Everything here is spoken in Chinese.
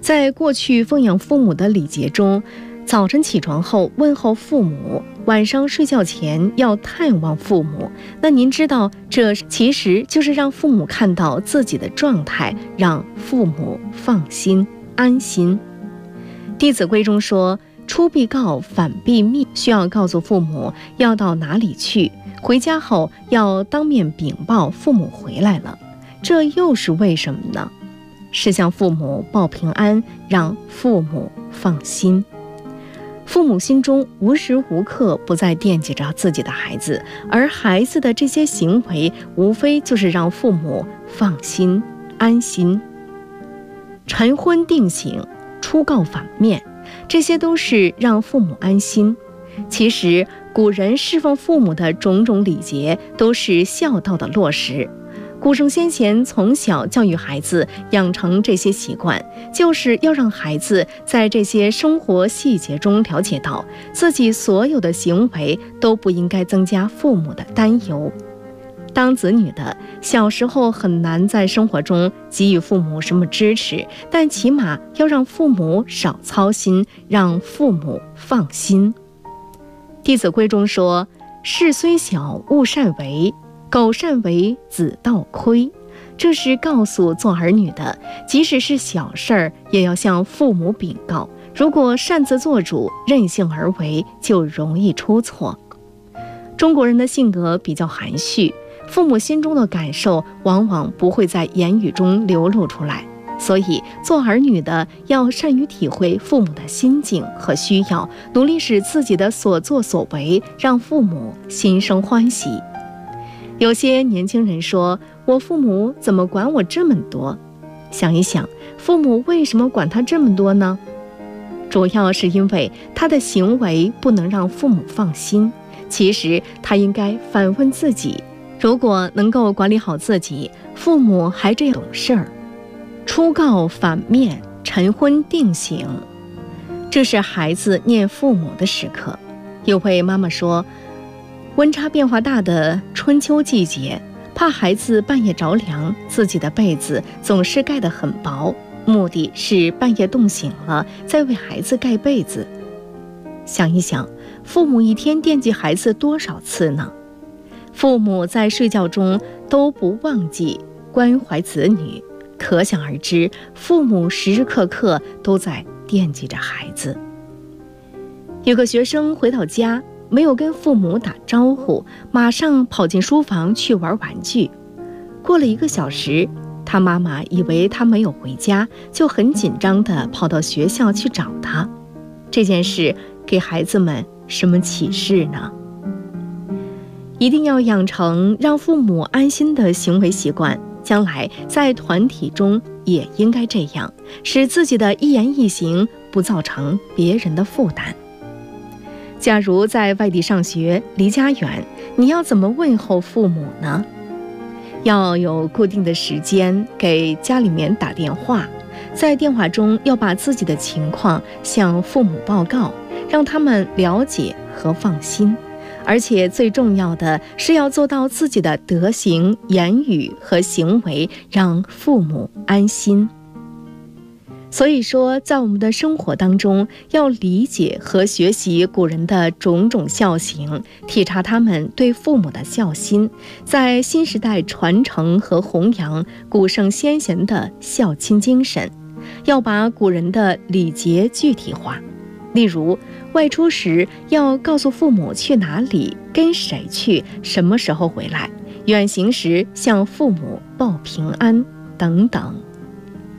在过去奉养父母的礼节中，早晨起床后问候父母，晚上睡觉前要探望父母。那您知道，这其实就是让父母看到自己的状态，让父母放心安心。《弟子规》中说，出必告，反必密，需要告诉父母要到哪里去，回家后要当面禀报父母回来了。这又是为什么呢？是向父母报平安，让父母放心。父母心中无时无刻不在惦记着自己的孩子，而孩子的这些行为无非就是让父母放心安心。晨昏定省，初告反面，这些都是让父母安心。其实古人侍奉父母的种种礼节都是孝道的落实。古圣先贤从小教育孩子养成这些习惯，就是要让孩子在这些生活细节中了解到，自己所有的行为都不应该增加父母的担忧。当子女的小时候很难在生活中给予父母什么支持，但起码要让父母少操心，让父母放心。弟子规中说，事虽小，勿擅为，苟擅为，子道亏。这是告诉做儿女的，即使是小事儿，也要向父母禀告。如果擅自做主，任性而为，就容易出错。中国人的性格比较含蓄，父母心中的感受往往不会在言语中流露出来，所以做儿女的要善于体会父母的心境和需要，努力使自己的所作所为让父母心生欢喜。有些年轻人说，我父母怎么管我这么多？想一想，父母为什么管他这么多呢？主要是因为他的行为不能让父母放心。其实他应该反问自己，如果能够管理好自己，父母还这样懂事儿。初告反面，晨昏定省，这是孩子念父母的时刻。有位妈妈说，温差变化大的春秋季节，怕孩子半夜着凉，自己的被子总是盖得很薄，目的是半夜冻醒了再为孩子盖被子。想一想，父母一天惦记孩子多少次呢？父母在睡觉中都不忘记关怀子女，可想而知，父母时时刻刻都在惦记着孩子。有个学生回到家，没有跟父母打招呼，马上跑进书房去玩玩具。过了1个小时，他妈妈以为他没有回家，就很紧张地跑到学校去找他。这件事给孩子们什么启示呢？一定要养成让父母安心的行为习惯，将来在团体中也应该这样，使自己的一言一行不造成别人的负担。假如在外地上学，离家远，你要怎么问候父母呢？要有固定的时间给家里面打电话，在电话中要把自己的情况向父母报告，让他们了解和放心。而且最重要的是要做到自己的德行、言语和行为让父母安心。所以说，在我们的生活当中，要理解和学习古人的种种孝行，体察他们对父母的孝心，在新时代传承和弘扬古圣先贤的孝亲精神。要把古人的礼节具体化，例如外出时要告诉父母去哪里、跟谁去、什么时候回来；远行时向父母报平安等等。